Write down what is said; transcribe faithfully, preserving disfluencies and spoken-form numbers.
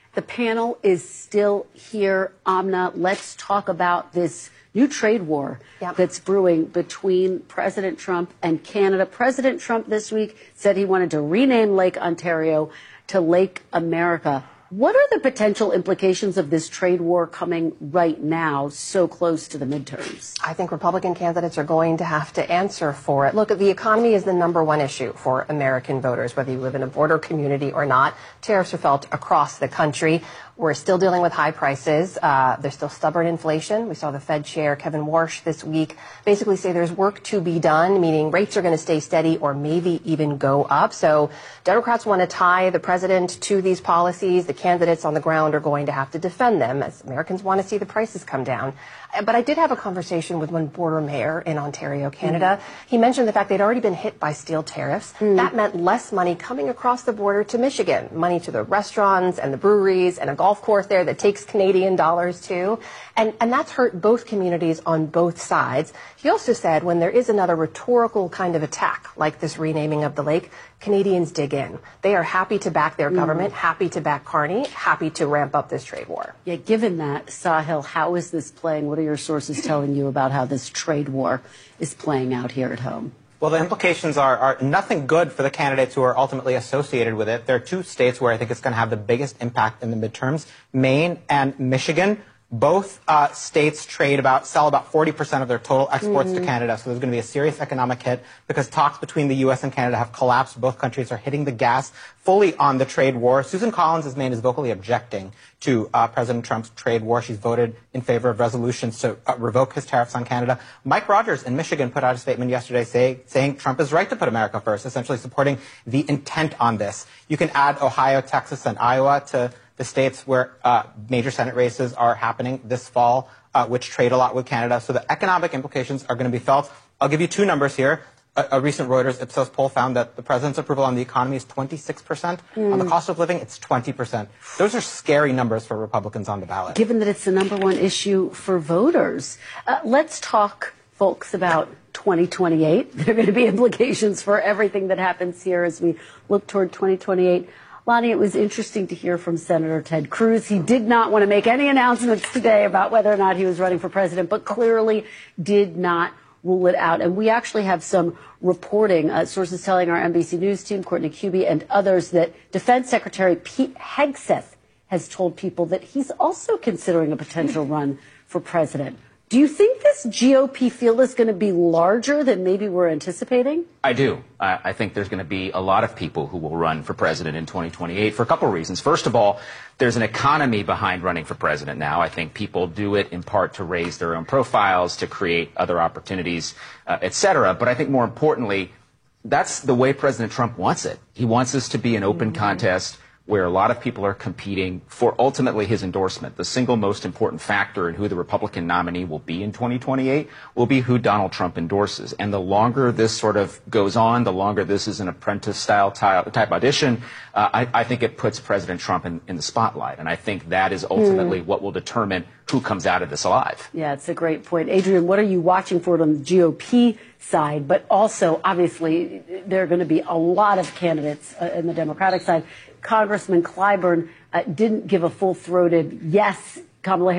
The panel is still here. Amna, let's talk about this new trade war yep. that's brewing between President Trump and Canada. President Trump this week said he wanted to rename Lake Ontario to Lake America. What are the potential implications of this trade war coming right now, so close to the midterms? I think Republican candidates are going to have to answer for it. Look, the economy is the number one issue for American voters, whether you live in a border community or not. Tariffs are felt across the country. We're still dealing with high prices. Uh, there's still stubborn inflation. We saw the Fed chair, Kevin Warsh, this week basically say there's work to be done, meaning rates are going to stay steady or maybe even go up. So Democrats want to tie the president to these policies. The candidates on the ground are going to have to defend them as Americans want to see the prices come down. But I did have a conversation with one border mayor in Ontario, Canada. Mm. He mentioned the fact they'd already been hit by steel tariffs. Mm. That meant less money coming across the border to Michigan, money to the restaurants and the breweries and a golf course there that takes Canadian dollars too. And, and that's hurt both communities on both sides. He also said when there is another rhetorical kind of attack like this renaming of the lake, Canadians dig in. They are happy to back their government, mm. happy to back Carney, happy to ramp up this trade war. Yeah, given that, Sahil, how is this playing? What are your sources telling you about how this trade war is playing out here at home? Well, the implications are, are nothing good for the candidates who are ultimately associated with it. There are two states where I think it's going to have the biggest impact in the midterms, Maine and Michigan. Both uh, states trade about, sell about forty percent of their total exports mm-hmm. to Canada, so there's going to be a serious economic hit because talks between the U S and Canada have collapsed. Both countries are hitting the gas fully on the trade war. Susan Collins, as Maine, is vocally objecting to uh, President Trump's trade war. She's voted in favor of resolutions to uh, revoke his tariffs on Canada. Mike Rogers in Michigan put out a statement yesterday say, saying Trump is right to put America first, essentially supporting the intent on this. You can add Ohio, Texas, and Iowa to the states where uh, major Senate races are happening this fall, uh, which trade a lot with Canada. So the economic implications are going to be felt. I'll give you two numbers here. A, a recent Reuters Ipsos poll found that the president's approval on the economy is twenty-six percent. Mm. On the cost of living, it's twenty percent. Those are scary numbers for Republicans on the ballot. Given that it's the number one issue for voters, uh, let's talk, folks, about twenty twenty-eight. There are going to be implications for everything that happens here as we look toward twenty twenty-eight. Lonnie, it was interesting to hear from Senator Ted Cruz. He did not want to make any announcements today about whether or not he was running for president, but clearly did not rule it out. And we actually have some reporting, uh, sources telling our N B C News team, Courtney Kube, and others that Defense Secretary Pete Hegseth has told people that he's also considering a potential run for president. Do you think this G O P field is going to be larger than maybe we're anticipating? I do. I, I think there's going to be a lot of people who will run for president in twenty twenty-eight for a couple of reasons. First of all, there's an economy behind running for president now. I think people do it in part to raise their own profiles, to create other opportunities, uh, et cetera. But I think more importantly, that's the way President Trump wants it. He wants this to be an open mm-hmm. contest where a lot of people are competing for ultimately his endorsement. The single most important factor in who the Republican nominee will be in twenty twenty-eight will be who Donald Trump endorses. And the longer this sort of goes on, the longer this is an apprentice-style type audition, uh, I, I think it puts President Trump in, in the spotlight. And I think that is ultimately mm. what will determine who comes out of this alive. Yeah, it's a great point. Adrian, what are you watching for on the G O P side? But also, obviously, there are going to be a lot of candidates uh, in the Democratic side. Congressman Clyburn uh, didn't give a full-throated yes, Kamala Harris